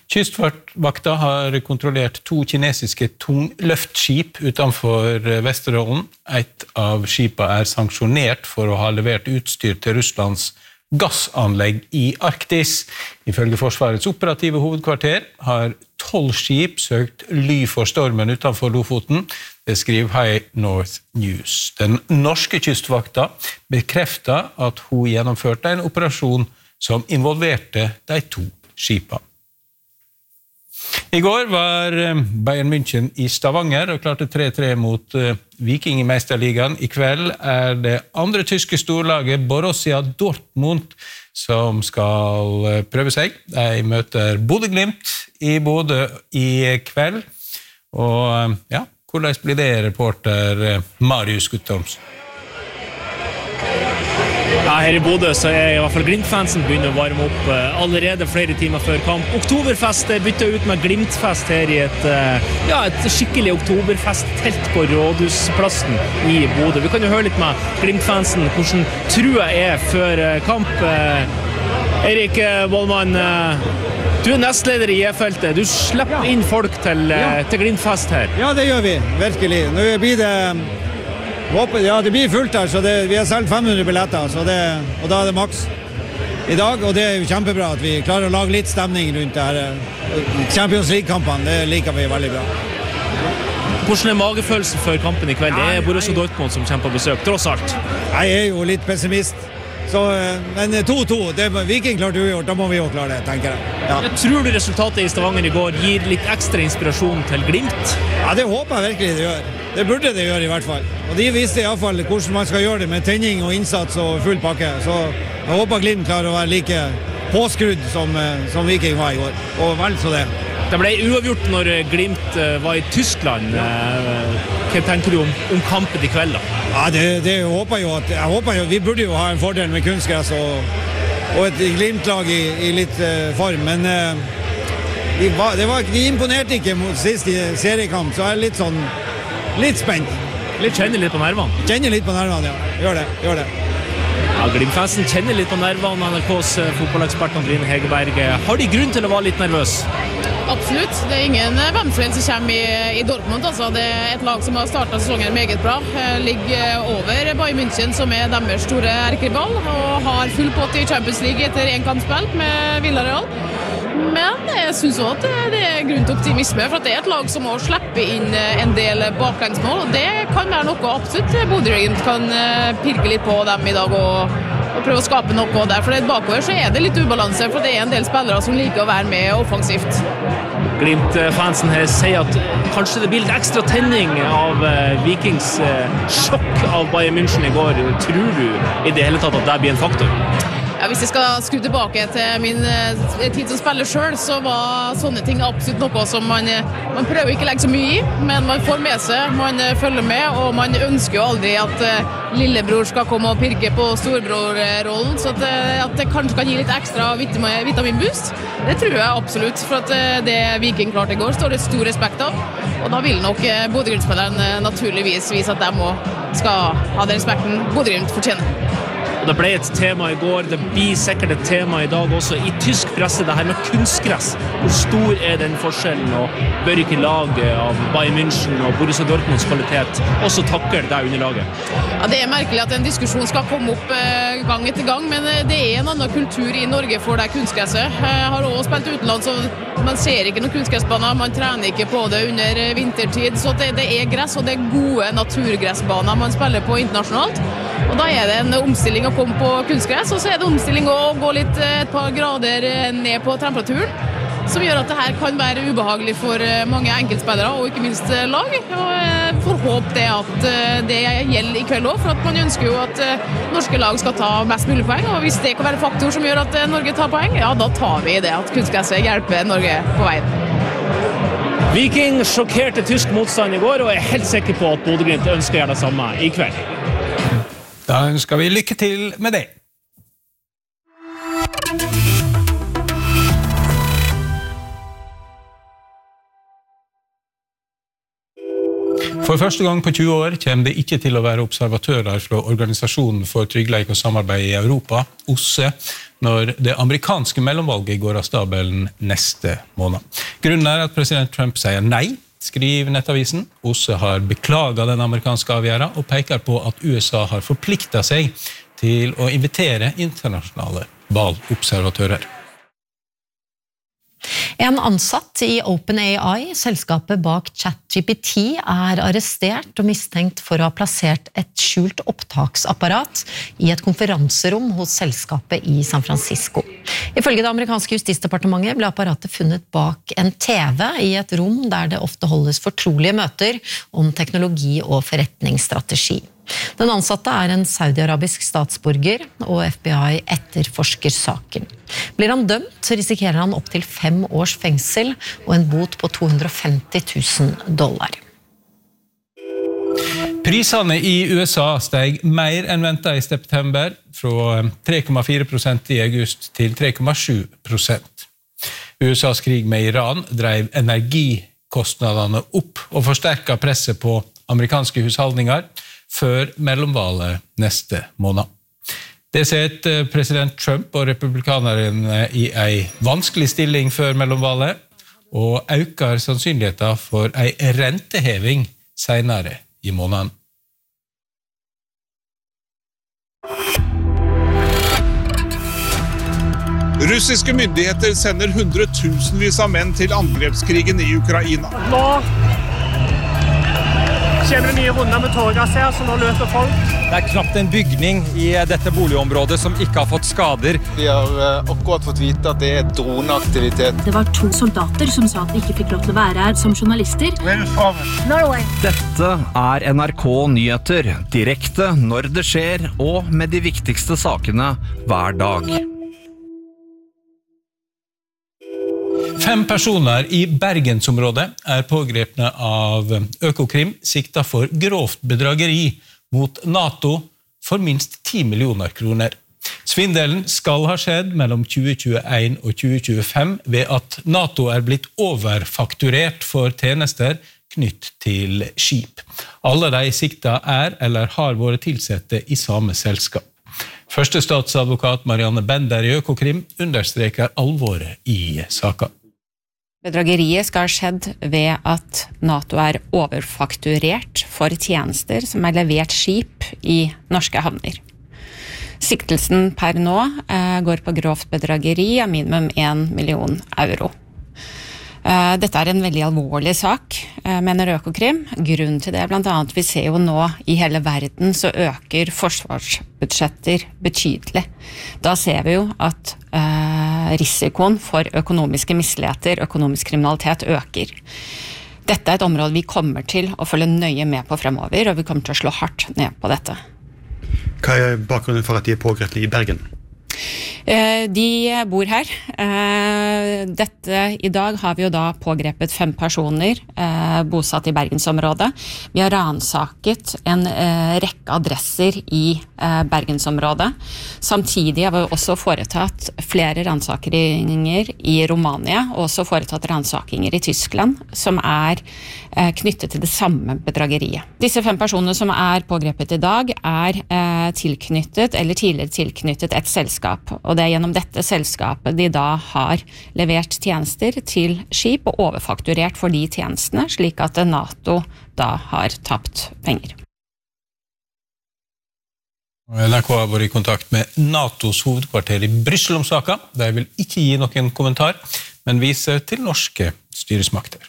Kystvakta har kontrollert to kinesiske tungløftskip utenfor Vesterålen. Et av skipene er sanksjonert for å ha levert utstyr til Russlands gassanlegg i Arktis. Ifølge Forsvarets operative hovedkvarter har tolv skip søkt ly for stormen utenfor Lofoten. Det skriver High North News. Den norske kystvakta bekrefter at hun gjennomførte en operasjon som involverte de to skipene. I går var Bayern München i Stavanger og klarte tre tre mot Viking i Meisterligaen. I kveld er det andre tyske storlaget Borussia Dortmund som skal prøve seg. De møter Bodø Glimt i Bodø i kveld. Og ja, hvordan blir det, reporter Marius Guttormsen? Ja, her i Bodø så er i hvert fall Glimt-fansen begynner å varme opp allerede flere timer før kamp. Oktoberfest bytter ut med Glimt-fest her i et, ja, et skikkelig oktoberfest-telt på Rådhusplassen i Bodø. Vi kan jo høre litt med Glimt-fansen hvordan trua er før kamp. Erik Bollmann, du er nestleder i E-feltet. Du slipper inn folk til, til Glimt-fest her. Ja, det gjør vi, virkelig. Nå blir det... Ja, det blir fullt her, så det, vi har selv fem hundre billetter, så det, og da er det maks i dag, og det er jo kjempebra at vi klarer å lage litt stemning rundt det her. Champions League-kampene, det liker vi veldig bra. Hvordan er magefølelsen før kampen i kveld? Det er Borussia Dortmund som kommer på besøk, tross alt. Jeg er jo litt pessimist, så, men to to, det Viking klart ugjort, da må vi jo klare det, tenker jeg. Ja. Jeg tror du resultatet i Stavanger i går gir litt ekstra inspirasjon til Glimt? Ja, det håper jeg virkelig det gjør. Det burde det gjøre i hvert fall. Og de viste i hvert fall hvordan man skal gjøre det med tenning og innsats og full pakke. Så jeg håper Glimt klarer å være like påskrudd som, som Viking var i går. Og vel så det. Det ble uavgjort når Glimt var i Tyskland. Hva tenker du om, om kampen i kveld da? Ja, det, det håper jeg jo at... Jeg håper jo, vi burde jo ha en fordel med kunstgress og, og et Glimt-lag i, i litt uh, form. Men uh, de, var, det var, de imponerte ikke mot sist i seriekamp, så jeg er litt sånn... Litt spent. Litt kjenner litt på nervene? Kjenner litt på nervene, ja. Gjør det, gjør det. Ja, Glimt-fansen kjenner litt på nervene. N R K's fotballekspert Andrine Hegerberg. Har de grunn til å være litt nervøs? Absolutt. Det er ingen venstre som kommer i, i Dortmund. Altså. Det er et lag som har startet sesongen meget bra. Ligger over Bayern München, som er deres store erkerball, og har full pott i Champions League etter en kampspill med Villarreal. Men jeg synes også at det er grunn til optimisme, for at det er et lag som må slippe inn en del baklengsmål, og det kan være noe absolutt. Bodø Glimt kan pirke litt på dem i dag og, og prøve å skape noe der, for bakover så er det litt ubalanse, for det er en del spillere som liker å være med offensivt. Glimt-fansen her sier at kanskje det blir litt ekstra tenning av Vikings sjokk av Bayern München i går. Tror du i det hele tatt at det blir en faktor? Ja, hvis jeg skal skru tilbake til min tid som spiller selv, så var sånne ting absolutt noe som man, man prøver ikke å legge så mye i, men man får med seg, man følger med, og man ønsker jo aldri at lillebror skal komme og pirke på storbrorrollen, så at, at det kanskje kan gi litt ekstra vitaminboost. Det tror jeg absolutt, for at det Viking klarte i går står det stor respekt av, og da vil nok Bodø Glimt-spilleren naturligvis vise at de må, skal ha den respekten Bodø Glimt fortjener. Det ble et tema i går, det blir sikkert et tema i dag også i tysk presse, det her med kunstgress. Hvor stor er den forskjellen, og bør ikke laget av Bayern München og Borussia Dortmunds kvalitet også takle det underlaget? Ja, det er merkelig at en diskusjon skal komme opp eh, gang etter gang, men det er en annen kultur i Norge for det kunstgresset. Jeg har også spilt utenland, så man ser ikke noen kunstgressbaner, man trener ikke på det under vintertid, så det, det er gress, og det er gode naturgressbaner man spiller på internasjonalt. Og da er det en omstilling å komme på kunstgress, og så er det omstilling å gå litt et par grader ned på temperaturen, som gjør at det her kan være ubehagelig for mange enkeltspillere, og ikke minst lag. Og jeg får håpe det at det gjelder i kveld også, for at man ønsker jo at norske lag skal ta mest mulig poeng, og hvis det kan være en faktor som gjør at Norge tar poeng, ja, da tar vi det at kunstgresset hjelper Norge på veien. Viking sjokkerte tysk motstand i går, og er helt sikker på at Bodø Glimt ønsker å gjøre det samme i kveld. Da ønsker vi lykke til med det. For første gang på tjue år kommer det ikke til å være observatører fra Organisasjonen for tryggleik og samarbeid i Europa, O S S E, når det amerikanske mellomvalget går av stabelen neste måned. Grunnen er at president Trump sier nei, skriver Nettavisen. O S S E har beklaget den amerikanske avgjørelsen og peker på at U S A har forpliktet seg til å invitere internasjonale valgobservatører. En ansatt i OpenAI, selskapet bak ChatGPT, er arrestert og mistenkt for å ha plassert et skjult opptaksapparat i et konferanserom hos selskapet i San Francisco. Ifølge det amerikanske justisdepartementet ble apparatet funnet bak en T V i et rom der det ofte holdes fortrolige møter om teknologi og forretningsstrategi. Den ansatte er en saudi-arabisk statsborger, og F B I etterforsker saken. Blir han dømt, så risikerer han opp til fem års fengsel og en bot på to hundre og femti tusen dollar. Prisene i U S A steg mer enn ventet i september, fra tre komma fire prosent i august til tre komma sju prosent. U S A's krig med Iran drev energikostnadene opp og forsterket presset på amerikanske husholdninger før mellomvalget neste måned. Det setter president Trump og republikanerne i en vanskelig stilling før mellomvalget, og øker sannsynligheten for en renteheving senere i måneden. Russiske myndigheter sender hundretusenvis av menn til angrepskrigen i Ukraina. Nå kommer det nye runder med tårgass her, så nå løper folk. Det er knapt en bygning i dette boligområdet som ikke har fått skader. Vi har akkurat fått vite at det er droneaktivitet. Det var to soldater som sa at de ikke fikk lov til å være her som journalister. Norway. Dette er N R K Nyheter, direkte når det skjer og med de viktigste sakene hver dag. Fem personer i Bergensområdet er pågrepne av Økokrim sikta for grovt bedrageri mot NATO for minst ti millioner kroner. Svindelen skal ha skjedd mellom tjue tjueen og tjue tjuefem ved at NATO er blitt overfakturert for tjenester knytt til skip. Alle de sikta er eller har vært tilsette i samme selskap. Første statsadvokat Marianne Bender i Økokrim understreker alvoret i saken. Bedrageriet skal ha skjedd ved at NATO er overfakturert for tjenester som er levert skip i norske havner. Siktelsen per nå eh, går på grovt bedrageri av minimum en million euro. Eh, dette er en veldig alvorlig sak, eh, mener Økokrim. Grunnen til det er blant annet vi ser jo nå i hele verden så øker forsvarsbudsjetter betydelig. Da ser vi jo at eh, risikoen for økonomiske misligheter, økonomisk kriminalitet øker. Dette er et område vi kommer til å følge nøye med på fremover, og vi kommer til å slå hardt ned på dette. Hva er bakgrunnen for at de er pågrepne i Bergen? De bor her. Dette, I dag har vi jo da pågrepet fem personer bosatt i Bergensområdet. Vi har ransaket en rekke adresser i Bergensområdet. Samtidig har vi også foretatt flere ransakeringer i Romania, og også foretatt ransakinger i Tyskland, som er knyttet til det samme bedrageriet. Disse fem personene som er pågrepet i dag er tilknyttet, eller tidligere tilknyttet et selskap, og det er gjennom dette selskapet de da har levert tjenester til skip og overfakturert for de tjenestene, slik at NATO da har tapt penger. N R K har vært i kontakt med NATOs hovedkvarter i Brussel om saken. De vil ikke gi noen kommentar, men viser til norske styresmakter.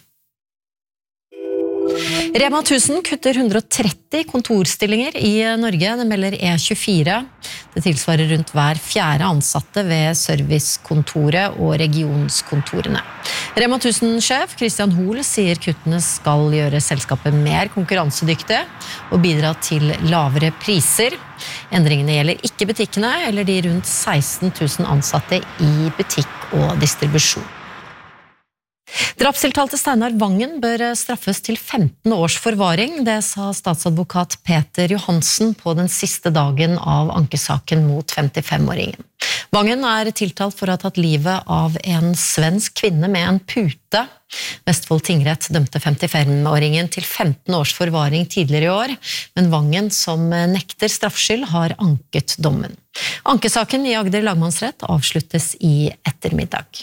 Rema tusen kutter hundre og tretti kontorstillinger i Norge, det melder E tjuefire. Det tilsvarer rundt hver fjerde ansatte ved servicekontoret og regionskontorene. Rema tusen-sjef Christian Hoel sier kuttene skal gjøre selskapet mer konkurransedyktige og bidra til lavere priser. Endringene gjelder ikke butikkene eller de rundt seksten tusen ansatte i butikk og distribusjon. Drapstiltalte Steinar Vangen bør straffes til femten års forvaring, det sa statsadvokat Peter Johansen på den siste dagen av ankesaken mot femtifem-åringen. Vangen er tiltalt for å ha tatt livet av en svensk kvinne med en pute. Vestfold tingrett dømte femtifem-åringen til femten års forvaring tidligere i år, men Vangen, som nekter straffskyld, har anket dommen. Ankesaken i Agder lagmannsrett avsluttes i ettermiddag.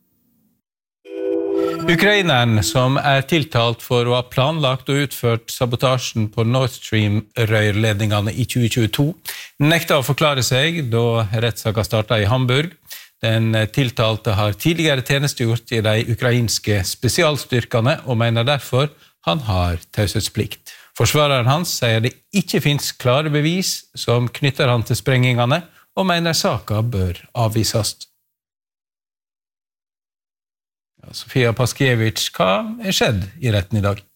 Ukraineren, som er tiltalt for å ha planlagt og utført sabotasjen på Nord Stream-rørledningene i tjue tjueto, nekta å forklare seg da rettssaken startet i Hamburg. Den tiltalte har tidligere tjenestegjort i de ukrainske spesialstyrkene og mener derfor han har taushetsplikt. Forsvareren hans sier det ikke finnes klare bevis som knytter han til sprengingene, og mener saken bør avvises. Ja, Sofia Paskiewicz, hva er skjedd i retten i dag?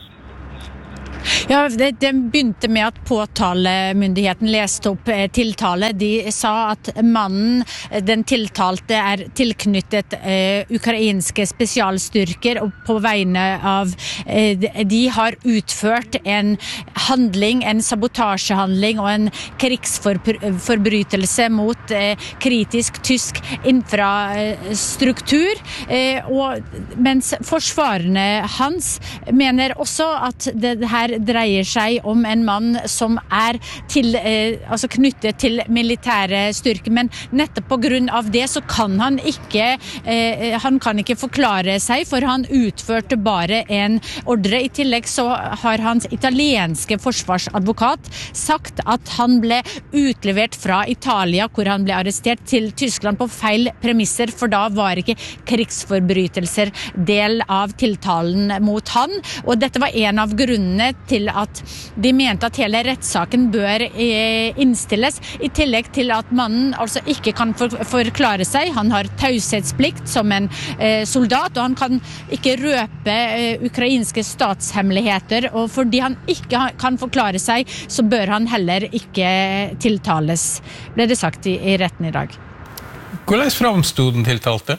Ja, det, det begynte med at påtalemyndigheten leste opp eh, tiltale. De sa at mannen, den tiltalte, er tilknyttet eh, ukrainske spesialstyrker, og på vegne av eh, de har utført en handling, en sabotasjehandling og en krigsforbrytelse mot eh, kritisk tysk infrastruktur. Eh, og, mens forsvarerne hans mener også at det her dreier seg om en mann som er til, eh, altså knyttet til militære styrker, men nettopp på grunn av det så kan han ikke eh, han kan ikke forklare seg, for han utførte bare en ordre. I tillegg så har hans italienske forsvarsadvokat sagt at han ble utlevert fra Italia, hvor han ble arrestert, til Tyskland på feil premisser, for da var ikke krigsforbrytelser del av tiltalen mot han, og dette var en av grunnene til at de mente at hele rettssaken bør innstilles, i tillegg til at mannen altså ikke kan for forklare seg. Han har taushetsplikt som en eh, soldat, og han kan ikke røpe eh, ukrainske statshemmeligheter, og fordi han ikke kan forklare seg, så bør han heller ikke tiltales, ble det sagt i, i retten i dag. Hvordan framstod den tiltalte?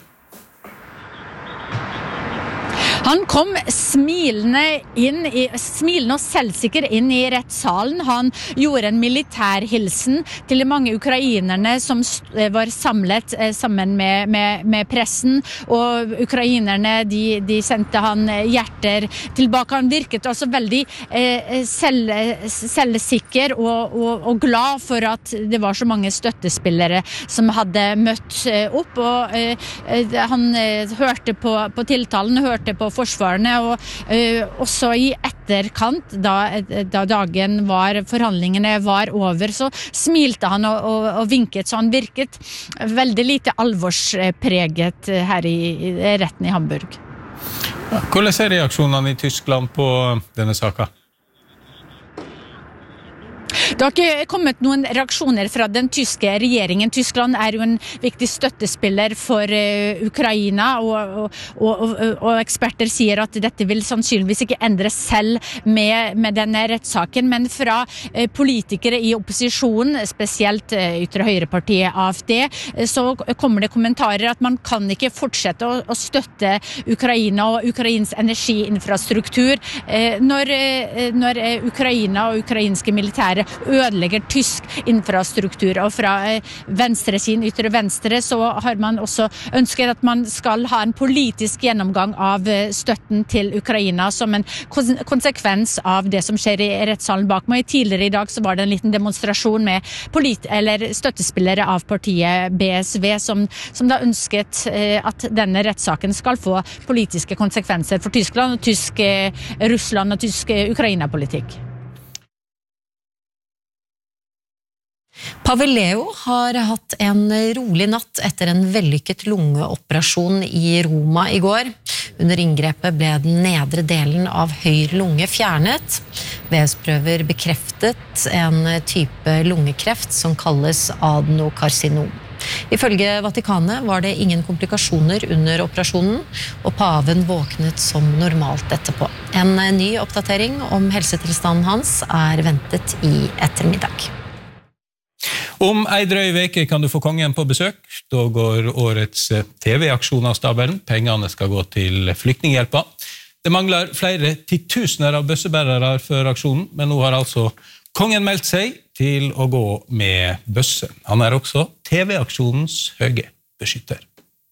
Han kom smilende inn i, smilende og selvsikker inn i rettssalen. Han gjorde en militærhilsen til de mange ukrainerne som var samlet eh, sammen med, med, med pressen, og ukrainerne de, de sendte han hjerter tilbake. Han virket altså veldig eh, selv, selvsikker og, og, og glad for at det var så mange støttespillere som hadde møtt eh, opp, og eh, han eh, hørte på, på tiltalen, hørte på forsvarene, og uh, også i etterkant, da, da dagen var, forhandlingene var over, så smilte han og, og, og vinket, så han virket veldig lite alvorspreget her i, i retten i Hamburg. Hvordan er reaksjonene i Tyskland på denne saken? Det har ikke kommet noen reaksjoner fra den tyske regjeringen. Tyskland er jo en viktig støttespiller for uh, Ukraina, og, og, og, og eksperter sier at dette vil sannsynligvis ikke endre selv med, med denne rettssaken, men fra uh, politikere i opposisjonen, spesielt uh, ytre høyrepartiet A F D, uh, så kommer det kommentarer at man kan ikke fortsette å, å støtte Ukraina og Ukrains energiinfrastruktur uh, når, uh, når uh, Ukraina og ukrainske militære ødelegger tysk infrastruktur, og fra venstre sin ytre venstre så har man også ønsket at man skal ha en politisk gjennomgang av støtten til Ukraina som en konsekvens av det som skjer i rettssalen bak meg. Tidligere i dag så var det en liten demonstrasjon med polit eller støttespillere av partiet B S V som, som da ønsket at denne rettssaken skal få politiske konsekvenser for Tyskland og tysk Russland og tysk Ukraina-politikk. Pave Leo har hatt en rolig natt etter en vellykket lungeoperasjon i Roma i går. Under inngrepet ble den nedre delen av høyre lunge fjernet. Vevsprøver bekreftet en type lungekreft som kalles adenokarsinom. Ifølge Vatikanet var det ingen komplikasjoner under operasjonen, og paven våknet som normalt etterpå. En ny oppdatering om helsetilstanden hans er ventet i ettermiddag. Om ei drøy veke kan du få kongen på besøk. Da går årets T V-aksjon av stabelen. Pengene skal gå til flyktninghjelpa. Det mangler flere titusener av bøssebærere før aksjonen, men nå har altså kongen meldt seg til å gå med bøsse. Han er også T V-aksjonens høye beskytter.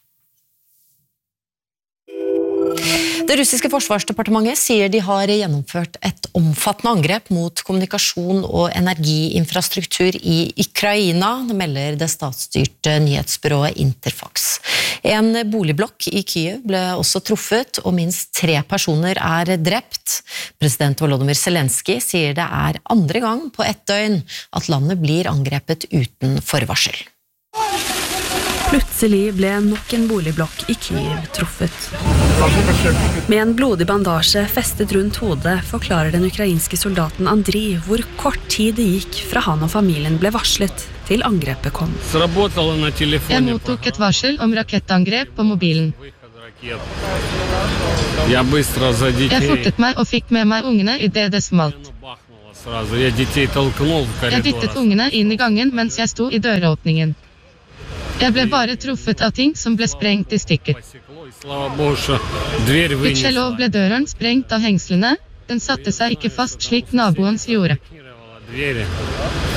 Det russiske forsvarsdepartementet sier de har gjennomført et omfattende angrep mot kommunikasjon og energiinfrastruktur i Ukraina, melder det statsstyrte nyhetsbyrået Interfax. En boligblokk i Kyiv ble også truffet, og minst tre personer er drept. President Volodymyr Zelensky sier det er andre gang på ett døgn at landet blir angrepet uten forvarsel. Plutselig ble nok en boligblokk i Kyiv truffet. Med en blodig bandasje festet rundt hodet forklarer den ukrainske soldaten Andriy hvor kort tid det gikk fra han og familien ble varslet til angrepet kom. Jeg mottok et varsel om rakettangrep på mobilen. Jeg fortet meg og fikk med meg ungene i det det smalt. Jeg dyttet ungene inn i gangen mens jeg sto i døråpningen. Jeg ble bare truffet av ting som ble sprengt i stykker. Gudskjelov ble døren sprengt av hengslene. Den satte seg ikke fast slik naboens gjorde.